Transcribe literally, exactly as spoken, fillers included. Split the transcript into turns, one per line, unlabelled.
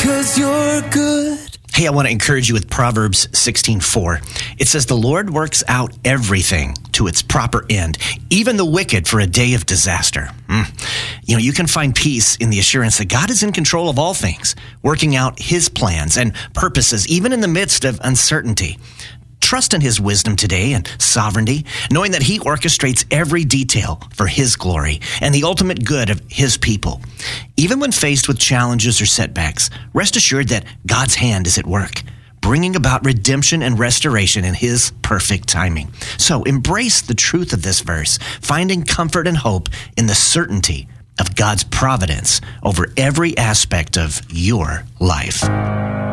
'cause you're good.
Hey, I want to encourage you with Proverbs sixteen four. It says, the Lord works out everything to its proper end, even the wicked for a day of disaster. Mm. You know, you can find peace in the assurance that God is in control of all things, working out his plans and purposes, even in the midst of uncertainty. Trust in his wisdom today and sovereignty, knowing that he orchestrates every detail for his glory and the ultimate good of his people. Even when faced with challenges or setbacks, rest assured that God's hand is at work, bringing about redemption and restoration in his perfect timing. So embrace the truth of this verse, finding comfort and hope in the certainty of God's providence over every aspect of your life.